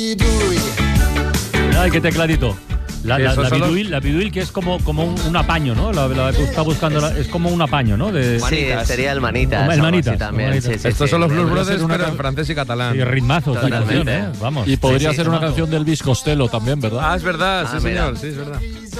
Ay, qué tecladito. La Biduil, que es como un apaño, ¿no? La que está buscando es como un apaño, ¿no? Sí, sería el Manitas. El Manitas. También. Sí, Estos son los Blues Brothers, una pero en francés y catalán. Y ritmazos de Totalmente. canción, ¿eh? Vamos. Y podría ser una canción de Elvis Costello también, ¿verdad? Ah, es verdad, sí, mira. señor, sí, es verdad.